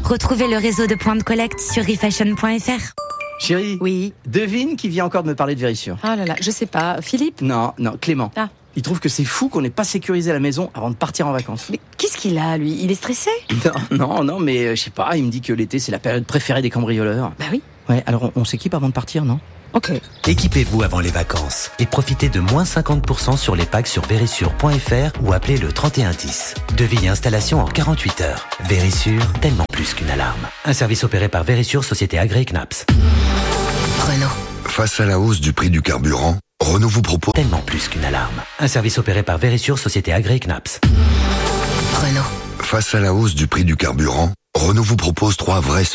Retrouvez le réseau de points de collecte sur refashion.fr. Chérie, Oui. devine qui vient encore de me parler de Vérissure. Ah là là, je sais pas. Philippe? Non, Clément. Ah. Il trouve que c'est fou qu'on n'ait pas sécurisé la maison avant de partir en vacances. Mais qu'est-ce qu'il a, lui? Il est stressé? Non, mais je sais pas, il me dit que l'été c'est la période préférée des cambrioleurs. Bah oui. Ouais, alors on s'équipe avant de partir, non? Ok. Équipez-vous avant les vacances et profitez de moins 50% sur les packs sur Verisure.fr ou appelez le 3110. Devis et installation en 48 heures. Vérissure, tellement plus qu'une alarme. Un service opéré par Verisure, société agréée CNAPS. Renault. Face à la hausse du prix du carburant, Renault vous propose... Tellement plus qu'une alarme. Un service opéré par Verisure, société agréée CNAPS. Renault. Face à la hausse du prix du carburant, Renault vous propose 3 vrais